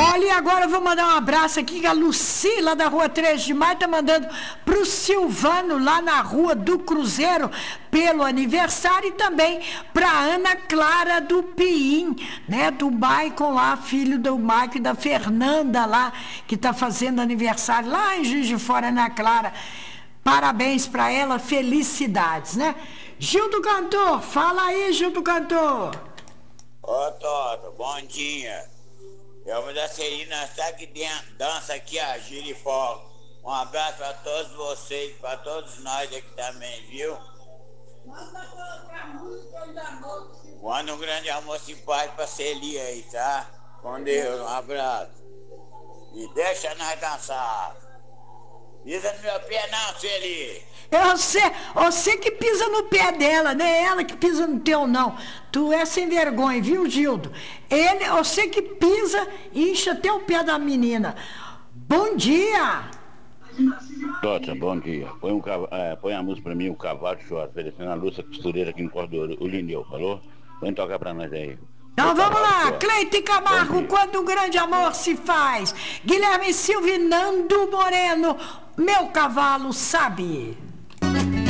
Olha, e agora eu vou mandar um abraço aqui, que a Lucila da Rua 3 de Maio tá mandando pro Silvano, lá na Rua do Cruzeiro, pelo aniversário, e também pra Ana Clara do Piim, né, do Maicon lá, filho do Maicon e da Fernanda lá, que tá fazendo aniversário lá em Juiz de Fora, Ana Clara. Parabéns pra ela, felicidades, né? Gil do Cantor, fala aí, Gil do Cantor. Ô, Toto, bom dia. Eu vou da Serina, sabe que dança aqui a Girifogo. Um abraço para todos vocês, para todos nós aqui também, viu? Manda um grande amor e paz para Celi aí, tá? Com Deus, um abraço. E deixa nós dançar. Pisa no meu pé não, Celi. Você que pisa no pé dela, não é ela que pisa no teu, não. Tu é sem vergonha, viu, Gildo? Você que pisa e incha até o pé da menina. Bom dia! Tota, bom dia. Põe a música pra mim, o Cavalo Chora, oferecendo a Lúcia Costureira aqui no Corredor, o Lineu, falou? Põe tocar pra nós aí. Então vamos lá, Cleito Camargo, quando um grande amor se faz. Guilherme Silva e Nando Moreno, meu cavalo sabe.